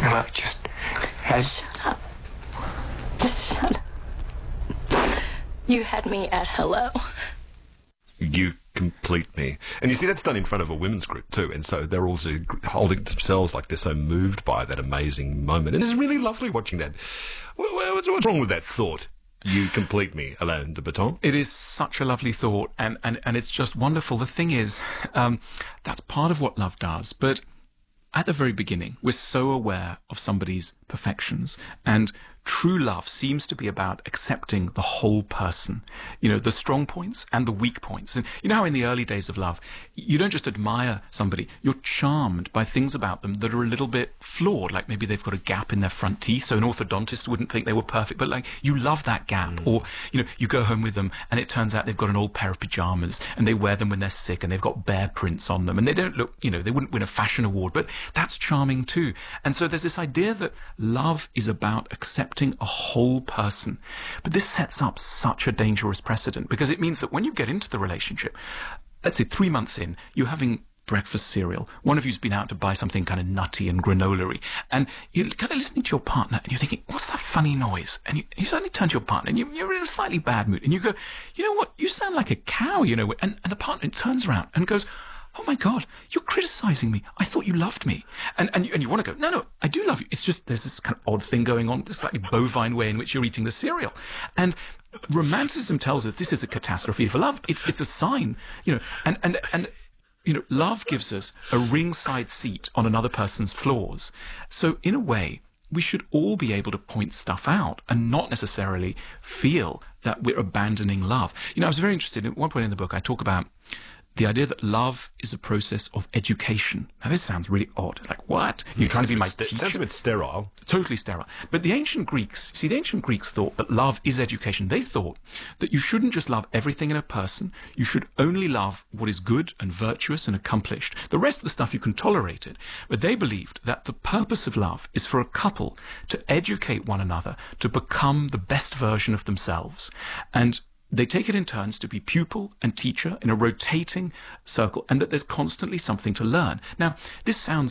No, just has. Shut up. Just shut up. You had me at hello. You complete me. And you see, that's done in front of a women's group too, and so they're also holding themselves like they're so moved by that amazing moment. And it's really lovely watching that. What's wrong with that thought? You complete me, Alain de Botton. It is such a lovely thought, and it's just wonderful. The thing is, that's part of what love does, but at the very beginning, we're so aware of somebody's perfections, and true love seems to be about accepting the whole person, you know, the strong points and the weak points. And you know how in the early days of love, you don't just admire somebody, you're charmed by things about them that are a little bit flawed, like maybe they've got a gap in their front teeth, so an orthodontist wouldn't think they were perfect, but like you love that gap. Or, you know, you go home with them and it turns out they've got an old pair of pajamas and they wear them when they're sick and they've got bear prints on them and they don't look, you know, they wouldn't win a fashion award, but that's charming too. And so there's this idea that love is about accepting a whole person. But this sets up such a dangerous precedent, because it means that when you get into the relationship, let's say 3 months in, you're having breakfast cereal. One of you's been out to buy something kind of nutty and granola-y, and you're kind of listening to your partner and you're thinking, what's that funny noise? And you suddenly turn to your partner and you're in a slightly bad mood and you go, you know what, you sound like a cow, you know, and the partner turns around and goes, oh my God, you're criticizing me. I thought you loved me. And you want to go, no, I do love you. It's just there's this kind of odd thing going on, this slightly bovine way in which you're eating the cereal. And romanticism tells us this is a catastrophe for love. It's a sign, you know, and you know, love gives us a ringside seat on another person's flaws. So in a way, we should all be able to point stuff out and not necessarily feel that we're abandoning love. You know, I was very interested, at one point in the book, I talk about the idea that love is a process of education. Now, this sounds really odd. It's like, what? You're trying to be my teacher? Sounds a bit sterile. Totally sterile. But the ancient Greeks thought that love is education. They thought that you shouldn't just love everything in a person. You should only love what is good and virtuous and accomplished. The rest of the stuff, you can tolerate it. But they believed that the purpose of love is for a couple to educate one another, to become the best version of themselves. And they take it in turns to be pupil and teacher in a rotating circle, and that there's constantly something to learn. Now, this sounds